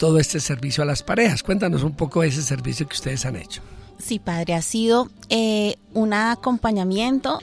todo este servicio a las parejas. Cuéntanos un poco de ese servicio que ustedes han hecho. Sí, padre, ha sido un acompañamiento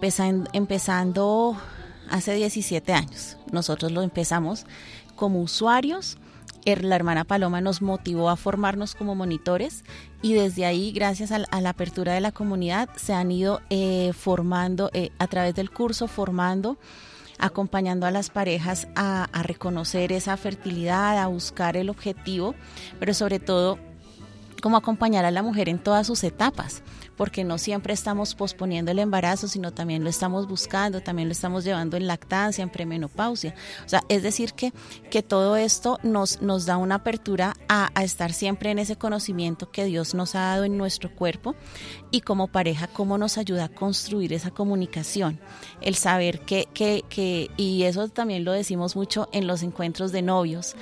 empezando hace 17 años. Nosotros lo empezamos como usuarios. La hermana Paloma nos motivó a formarnos como monitores y desde ahí, gracias a la apertura de la comunidad, se han ido formando a través del curso, acompañando a las parejas a reconocer esa fertilidad, a buscar el objetivo, pero sobre todo cómo acompañar a la mujer en todas sus etapas, porque no siempre estamos posponiendo el embarazo, sino también lo estamos buscando, también lo estamos llevando en lactancia, en premenopausia. O sea, es decir que todo esto nos da una apertura a estar siempre en ese conocimiento que Dios nos ha dado en nuestro cuerpo, y como pareja, cómo nos ayuda a construir esa comunicación, el saber que y eso también lo decimos mucho en los encuentros de novios,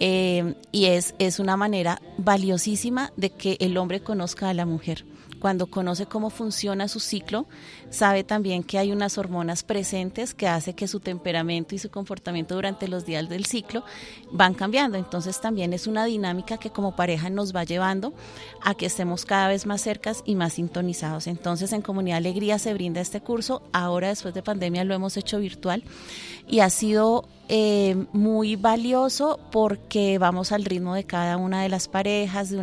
y es una manera valiosísima de que el hombre conozca a la mujer. Cuando conoce cómo funciona su ciclo, sabe también que hay unas hormonas presentes que hace que su temperamento y su comportamiento durante los días del ciclo van cambiando. Entonces también es una dinámica que como pareja nos va llevando a que estemos cada vez más cercas y más sintonizados. Entonces en Comunidad Alegría se brinda este curso. Ahora, después de pandemia, lo hemos hecho virtual y ha sido muy valioso porque vamos al ritmo de cada una de las parejas, de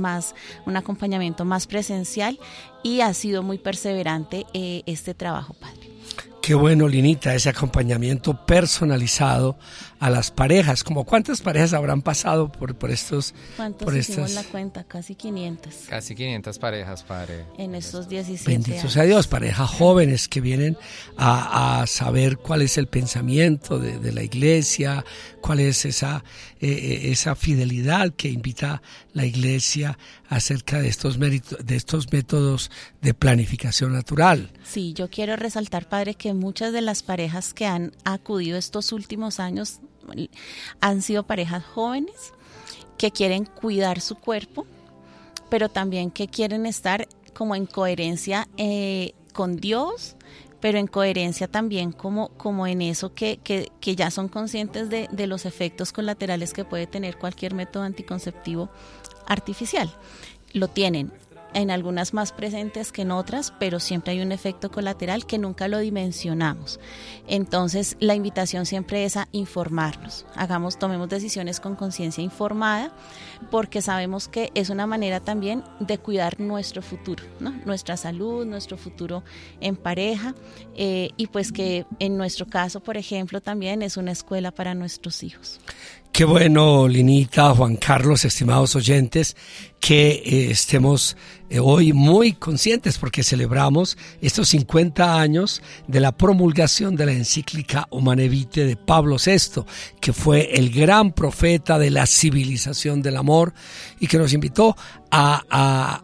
un acompañamiento más presencial, y ha sido muy perseverante este trabajo, padre. Qué bueno, Linita, ese acompañamiento personalizado a las parejas. ¿Cómo cuántas parejas habrán pasado por estos? ¿Cuántos hicimos la cuenta? Casi 500. Casi 500 parejas, padre. En estos 17 Bendito años. sea Dios, parejas jóvenes que vienen a saber cuál es el pensamiento de la iglesia, cuál es esa fidelidad que invita la iglesia acerca de estos métodos de planificación natural. Sí, yo quiero resaltar, padre, que muchas de las parejas que han acudido estos últimos años han sido parejas jóvenes que quieren cuidar su cuerpo, pero también que quieren estar como en coherencia con Dios, pero en coherencia también como en eso que ya son conscientes de los efectos colaterales que puede tener cualquier método anticonceptivo artificial. Lo tienen en algunas más presentes que en otras, pero siempre hay un efecto colateral que nunca lo dimensionamos. Entonces, la invitación siempre es a informarnos. Tomemos decisiones con conciencia informada, porque sabemos que es una manera también de cuidar nuestro futuro, ¿no? Nuestra salud, nuestro futuro en pareja, y pues que en nuestro caso, por ejemplo, también es una escuela para nuestros hijos. Qué bueno, Linita, Juan Carlos, estimados oyentes, que estemos hoy muy conscientes porque celebramos estos 50 años de la promulgación de la encíclica Humanae Vitae de Pablo VI, que fue el gran profeta de la civilización del amor y que nos invitó a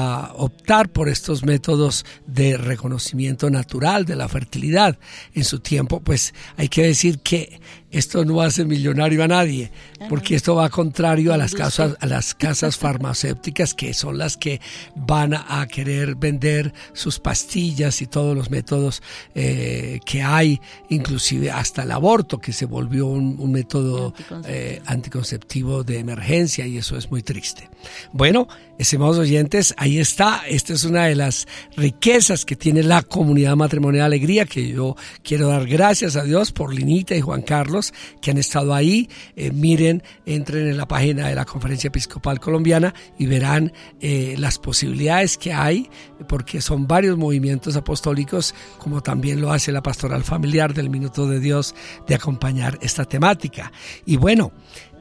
optar por estos métodos de reconocimiento natural de la fertilidad. En su tiempo, pues hay que decir que esto no hace millonario a nadie, porque esto va contrario a las casas farmacéuticas, que son las que van a querer vender sus pastillas y todos los métodos que hay, inclusive hasta el aborto, que se volvió un método anticonceptivo de emergencia, y eso es muy triste. Bueno, estimados oyentes, ahí está. Esta es una de las riquezas que tiene la Comunidad Matrimonial Alegría, que yo quiero dar gracias a Dios por Linita y Juan Carlos, que han estado ahí. Miren, entren en la página de la Conferencia Episcopal Colombiana y verán las posibilidades que hay, porque son varios movimientos apostólicos, como también lo hace la Pastoral Familiar del Minuto de Dios, de acompañar esta temática. Y bueno,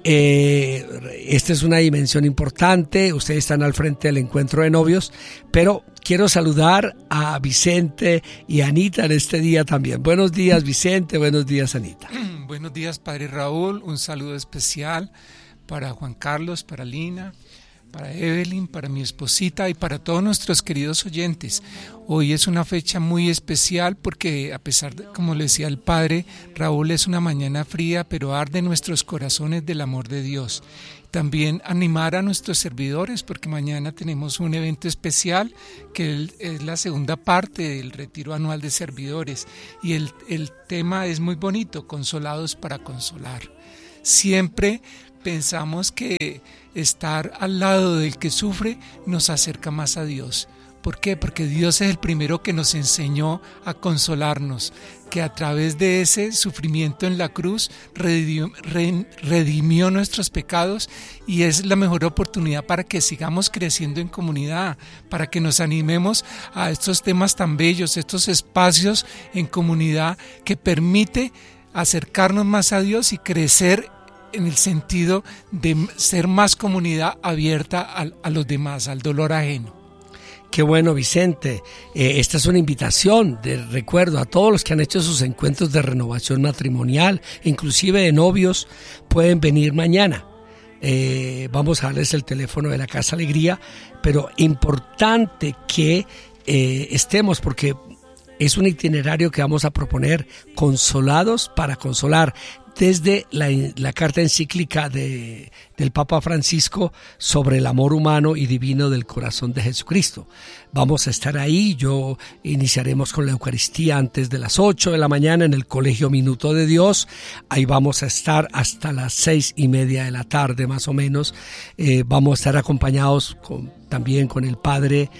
esta es una dimensión importante. Ustedes están al frente del encuentro de novios, pero quiero saludar a Vicente y Anita en este día también. Buenos días, Vicente. Buenos días, Anita. Buenos días, Padre Raúl. Un saludo especial para Juan Carlos, para Lina, para Evelyn, para mi esposita y para todos nuestros queridos oyentes. Hoy es una fecha muy especial porque, a pesar de, como le decía el Padre Raúl, es una mañana fría, pero arde en nuestros corazones del amor de Dios. También animar a nuestros servidores, porque mañana tenemos un evento especial que es la segunda parte del retiro anual de servidores, y el tema es muy bonito: consolados para consolar. Siempre pensamos que estar al lado del que sufre nos acerca más a Dios. ¿Por qué? Porque Dios es el primero que nos enseñó a consolarnos, que a través de ese sufrimiento en la cruz redimió nuestros pecados, y es la mejor oportunidad para que sigamos creciendo en comunidad, para que nos animemos a estos temas tan bellos, estos espacios en comunidad que permite acercarnos más a Dios y crecer en el sentido de ser más comunidad abierta a los demás, al dolor ajeno. Qué bueno, Vicente. Esta es una invitación de recuerdo a todos los que han hecho sus encuentros de renovación matrimonial, inclusive de novios, pueden venir mañana. Vamos a darles el teléfono de la Casa Alegría, pero importante que estemos, porque es un itinerario que vamos a proponer, Consolados para Consolar, desde la carta encíclica del Papa Francisco sobre el amor humano y divino del corazón de Jesucristo. Vamos a estar ahí. Iniciaremos con la Eucaristía antes de las 8 de la mañana en el Colegio Minuto de Dios. Ahí vamos a estar hasta las 6:30 de la tarde más o menos. Vamos a estar acompañados también con el Padre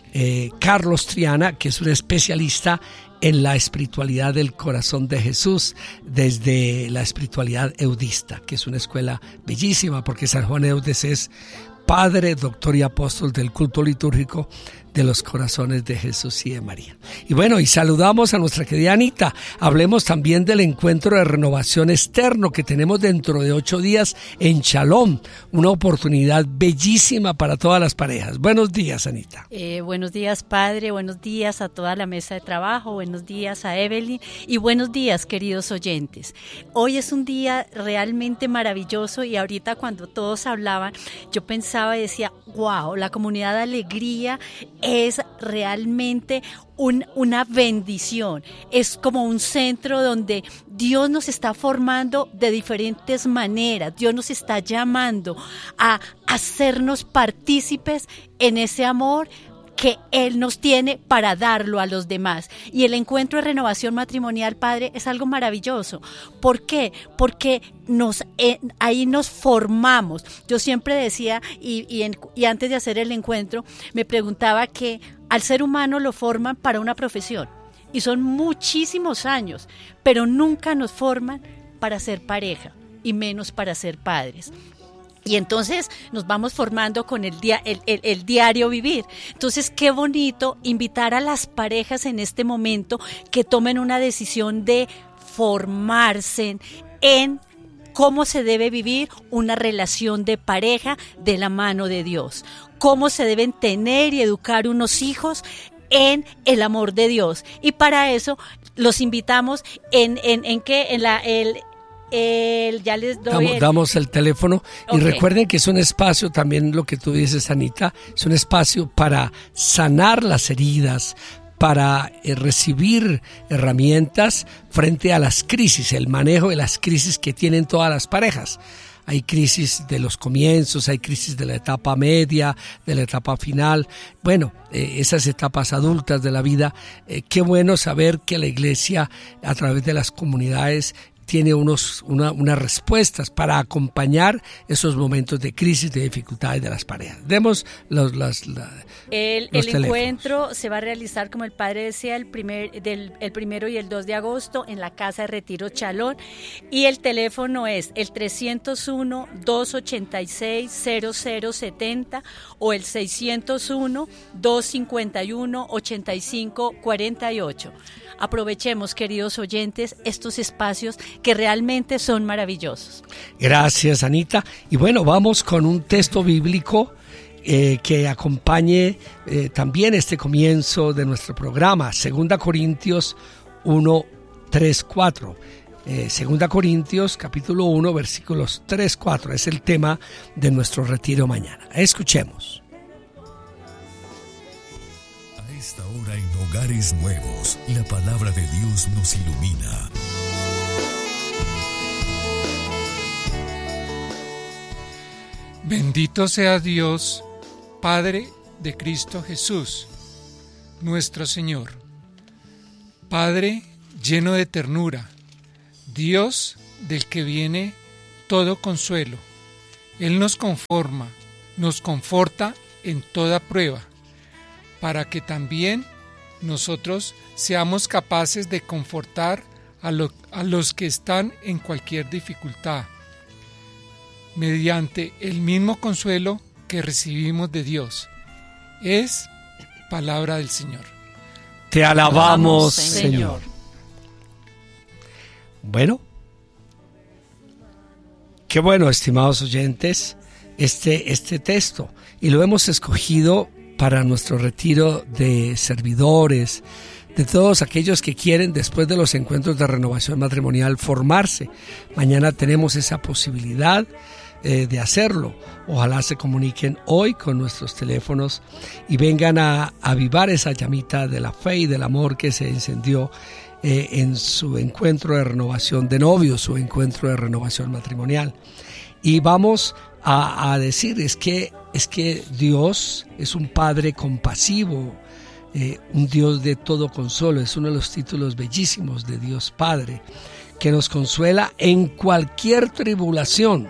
Carlos Triana, que es un especialista en la espiritualidad del corazón de Jesús, desde la espiritualidad eudista, que es una escuela bellísima, porque San Juan Eudes es Padre, Doctor y Apóstol del culto litúrgico de los corazones de Jesús y de María. Y bueno, y saludamos a nuestra querida Anita. Hablemos también del encuentro de renovación externo que tenemos dentro de 8 días en Shalom, una oportunidad bellísima para todas las parejas. Buenos días, Anita. Buenos días, Padre, buenos días a toda la mesa de trabajo, buenos días a Evelyn y buenos días, queridos oyentes. Hoy es un día realmente maravilloso, y ahorita cuando todos hablaban, yo pensaba y decía, wow, la comunidad de alegría es realmente una bendición. Es como un centro donde Dios nos está formando de diferentes maneras. Dios nos está llamando a hacernos partícipes en ese amor que Él nos tiene para darlo a los demás. Y el encuentro de renovación matrimonial, Padre, es algo maravilloso. ¿Por qué? Porque ahí nos formamos. Yo siempre decía, y antes de hacer el encuentro, me preguntaba que al ser humano lo forman para una profesión, y son muchísimos años, pero nunca nos forman para ser pareja, y menos para ser padres. Y entonces nos vamos formando con el diario vivir. Entonces, qué bonito invitar a las parejas en este momento que tomen una decisión de formarse en cómo se debe vivir una relación de pareja de la mano de Dios. Cómo se deben tener y educar unos hijos en el amor de Dios. Y para eso los invitamos ya les doy damos el teléfono. Okay. Y recuerden que es un espacio, también lo que tú dices, Anita, es un espacio para sanar las heridas, para recibir herramientas frente a las crisis, el manejo de las crisis que tienen todas las parejas. Hay crisis de los comienzos, hay crisis de la etapa media, de la etapa final. Bueno, esas etapas adultas de la vida. Qué bueno saber que la Iglesia, a través de las comunidades, tiene unas respuestas para acompañar esos momentos de crisis, de dificultades de las parejas. Demos el encuentro se va a realizar, como el Padre decía, el 1 y el 2 de agosto en la Casa de Retiro Chalón, y el teléfono es el 301-286-0070 o el 601-251-8548. Aprovechemos, queridos oyentes, estos espacios que realmente son maravillosos. Gracias, Anita. Y bueno, vamos con un texto bíblico que acompañe también este comienzo de nuestro programa. 2 Corintios 1, 3, 4. 2 Corintios capítulo 1, versículos 3, 4. Es el tema de nuestro retiro mañana. Escuchemos. Esta hora en Hogares Nuevos, la palabra de Dios nos ilumina. Bendito sea Dios, Padre de Cristo Jesús, nuestro Señor. Padre lleno de ternura, Dios del que viene todo consuelo, Él nos conforta en toda prueba, para que también nosotros seamos capaces de confortar a los que están en cualquier dificultad, mediante el mismo consuelo que recibimos de Dios. Es palabra del Señor. Te alabamos, Señor. Bueno, qué bueno, estimados oyentes, este texto, y lo hemos escogido para nuestro retiro de servidores, de todos aquellos que quieren, después de los encuentros de renovación matrimonial, formarse. Mañana tenemos esa posibilidad de hacerlo. Ojalá se comuniquen hoy con nuestros teléfonos y vengan a avivar esa llamita de la fe y del amor que se encendió en su encuentro de renovación de novios, su encuentro de renovación matrimonial. Y vamos a decir, es que Dios es un Padre compasivo, un Dios de todo consuelo. Es uno de los títulos bellísimos de Dios Padre, que nos consuela en cualquier tribulación.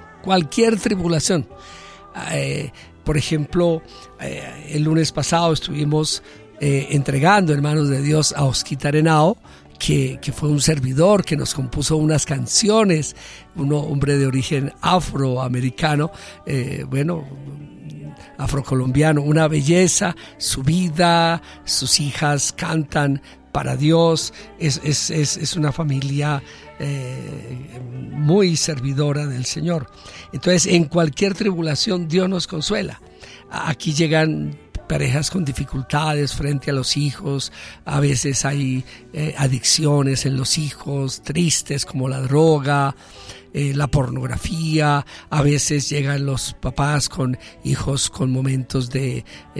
Por ejemplo, el lunes pasado estuvimos entregando en manos de Dios a Osquita Arenao, que fue un servidor que nos compuso unas canciones, un hombre de origen afroamericano, afrocolombiano, una belleza, su vida, sus hijas cantan para Dios, es una familia muy servidora del Señor. Entonces, en cualquier tribulación Dios nos consuela. Aquí llegan parejas con dificultades frente a los hijos, a veces hay adicciones en los hijos tristes como la droga, la pornografía, a veces llegan los papás con hijos con momentos de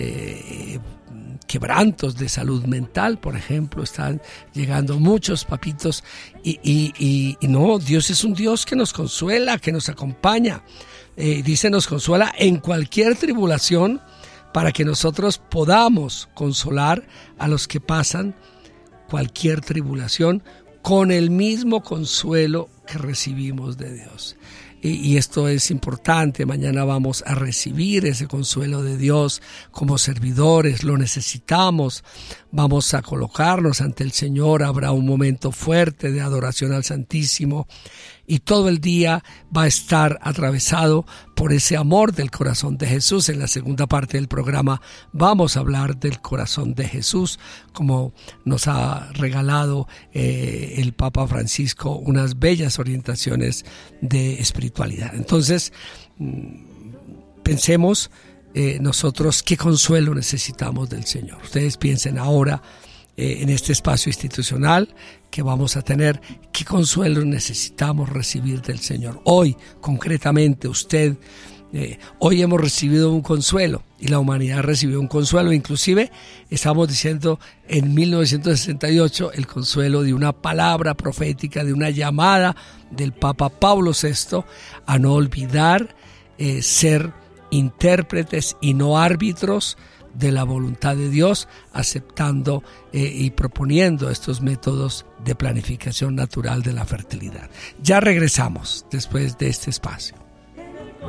quebrantos de salud mental, por ejemplo, están llegando muchos papitos y no, Dios es un Dios que nos consuela, que nos acompaña, dice nos consuela en cualquier tribulación, para que nosotros podamos consolar a los que pasan cualquier tribulación con el mismo consuelo que recibimos de Dios. Y esto es importante, mañana vamos a recibir ese consuelo de Dios como servidores, lo necesitamos, vamos a colocarnos ante el Señor, habrá un momento fuerte de adoración al Santísimo y todo el día va a estar atravesado por ese amor del corazón de Jesús. En la segunda parte del programa vamos a hablar del corazón de Jesús, como nos ha regalado el Papa Francisco unas bellas orientaciones de espiritualidad. Entonces, pensemos nosotros qué consuelo necesitamos del Señor. Ustedes piensen ahora en este espacio institucional que vamos a tener, qué consuelo necesitamos recibir del Señor. Hoy, concretamente, usted, hoy hemos recibido un consuelo y la humanidad recibió un consuelo. Inclusive, estamos diciendo en 1968 el consuelo de una palabra profética, de una llamada del Papa Pablo VI a no olvidar ser intérpretes y no árbitros de la voluntad de Dios, aceptando y proponiendo estos métodos de planificación natural de la fertilidad. Ya regresamos después de este espacio.